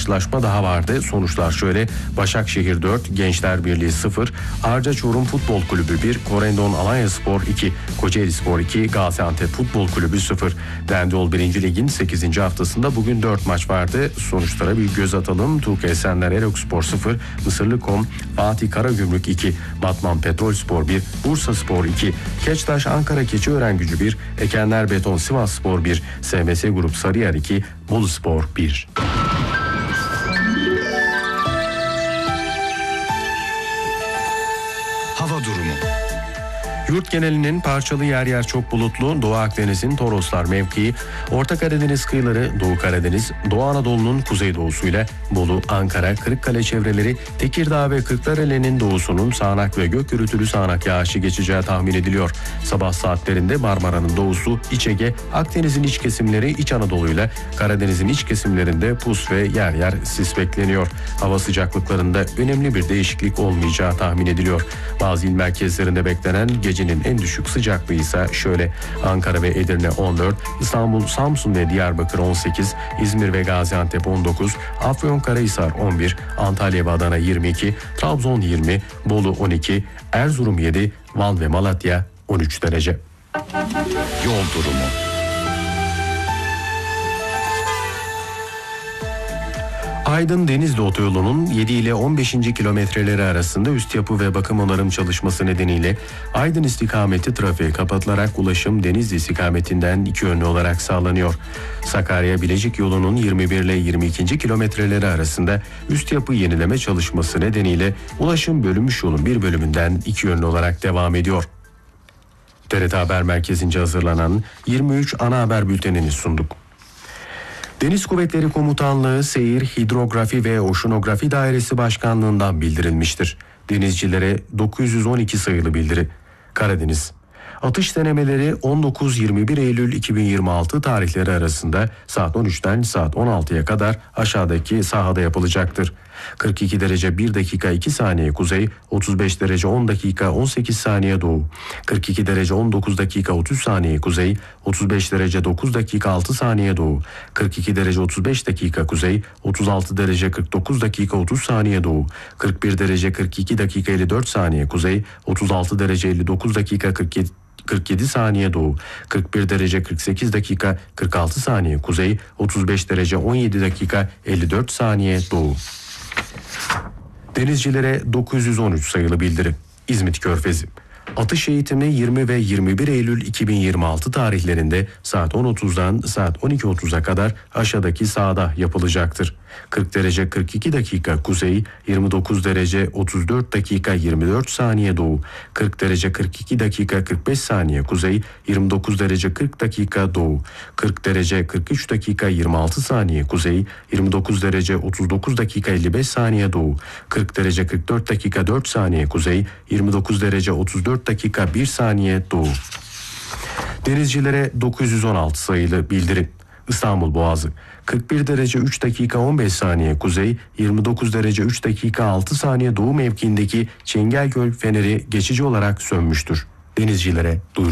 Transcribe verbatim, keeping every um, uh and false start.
karşılaşma daha vardı. Sonuçlar şöyle: Başakşehir dört, Gençler Birliği sıfır, Arca Çorum Futbol Kulübü bir, Korendon Alanyaspor iki, Kocaelispor iki, Gaziantep Futbol Kulübü sıfır. Trendyol birinci Lig'in sekizinci haftasında bugün dört maç vardı. Sonuçlara bir göz atalım. Tuğka Esenler Erokspor sıfır, Mısırlı.com Fatih Karagümrük iki, Batman Petrolspor bir, Bursaspor iki, Keçtaş Ankara Keçiören-Gücü bir, Ekenler Beton Sivasspor bir, S M S Grup Sarıyer iki, Boluspor bir. Hava durumu. Yurt genelinin parçalı yer yer çok bulutlu, Doğu Akdeniz'in Toroslar mevkii, Orta Karadeniz kıyıları, Doğu Karadeniz, Doğu Anadolu'nun kuzeydoğusuyla Bolu, Ankara, Kırıkkale çevreleri, Tekirdağ ve Kırklareli'nin doğusunun sağanak ve gök gürültülü sağanak yağışı geçeceği tahmin ediliyor. Sabah saatlerinde Marmara'nın doğusu, İç Ege, Akdeniz'in iç kesimleri, İç Anadolu'yla Karadeniz'in iç kesimlerinde pus ve yer yer sis bekleniyor. Hava sıcaklıklarında önemli bir değişiklik olmayacağı tahmin ediliyor. Bazı il merkezlerinde beklenen gece Gecenin en düşük sıcaklığı ise şöyle: Ankara ve Edirne on dört, İstanbul, Samsun ve Diyarbakır on sekiz, İzmir ve Gaziantep on dokuz, Afyonkarahisar on bir, Antalya ve Adana yirmi iki, Trabzon yirmi, Bolu on iki, Erzurum yedi, Van ve Malatya on üç derece. Yol durumu. Aydın-Denizli Otoyolu'nun yedi ile on beşinci kilometreleri arasında üst yapı ve bakım onarım çalışması nedeniyle Aydın istikameti trafiğe kapatılarak ulaşım Denizli istikametinden iki yönlü olarak sağlanıyor. Sakarya-Bilecik yolunun yirmi bir ile yirmi ikinci kilometreleri arasında üst yapı yenileme çalışması nedeniyle ulaşım bölünmüş yolun bir bölümünden iki yönlü olarak devam ediyor. T R T Haber Merkezi'nce hazırlanan yirmi üç ana haber bültenini sunduk. Deniz Kuvvetleri Komutanlığı Seyir, Hidrografi ve Oşinografi Dairesi Başkanlığı'ndan bildirilmiştir. Denizcilere dokuz yüz on iki sayılı bildiri. Karadeniz. Atış denemeleri on dokuz yirmi bir Eylül iki bin yirmi altı tarihleri arasında saat on üçten saat on altıya kadar aşağıdaki sahada yapılacaktır. kırk iki derece bir dakika iki saniye kuzey, otuz beş derece on dakika on sekiz saniye doğu, kırk iki derece on dokuz dakika otuz saniye kuzey, otuz beş derece dokuz dakika altı saniye doğu, kırk iki derece otuz beş dakika kuzey, otuz altı derece kırk dokuz dakika otuz saniye doğu, kırk bir derece kırk iki dakika elli dört saniye kuzey, otuz altı derece elli dokuz dakika kırk yedi kırk yedi saniye doğu, kırk bir derece kırk sekiz dakika kırk altı saniye kuzey, otuz beş derece on yedi dakika elli dört saniye doğu. Denizcilere dokuz yüz on üç sayılı bildiri. İzmit Körfezi. Atış eğitimi yirmi ve yirmi bir Eylül iki bin yirmi altı tarihlerinde saat on otuzdan saat on iki otuza kadar aşağıdaki sahada yapılacaktır. kırk derece kırk iki dakika kuzey, yirmi dokuz derece otuz dört dakika yirmi dört saniye doğu, kırk derece kırk iki dakika kırk beş saniye kuzey, yirmi dokuz derece kırk dakika doğu, kırk derece kırk üç dakika yirmi altı saniye kuzey, yirmi dokuz derece otuz dokuz dakika elli beş saniye doğu, kırk derece kırk dört dakika dört saniye kuzey, yirmi dokuz derece otuz dört dakika bir saniye doğu. Denizcilere dokuz yüz on altı sayılı bildiri. İstanbul Boğazı. kırk bir derece üç dakika on beş saniye kuzey, yirmi dokuz derece üç dakika altı saniye doğu mevkiindeki Çengelgöl feneri geçici olarak sönmüştür. Denizcilere duyurulmuştur.